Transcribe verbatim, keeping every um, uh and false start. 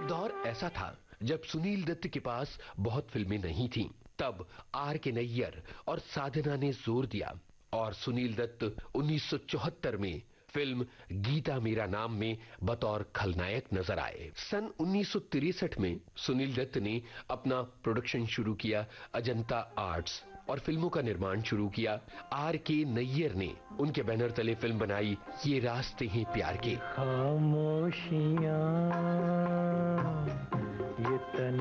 एक दौर ऐसा था जब सुनील दत्त के पास बहुत फिल्में नहीं थीं। तब आर के नैयर और साधना ने जोर दिया और सुनील दत्त उन्नीस सौ चौहत्तर में फिल्म गीता मेरा नाम में बतौर खलनायक नजर आए। सन उन्नीस सौ तिरसठ में सुनील दत्त ने अपना प्रोडक्शन शुरू किया अजंता आर्ट्स और फिल्मों का निर्माण शुरू किया। आर के नैयर ने उनके बैनर तले फिल्म बनाई ये रास्ते हैं प्यार के। खामोशियां ये तन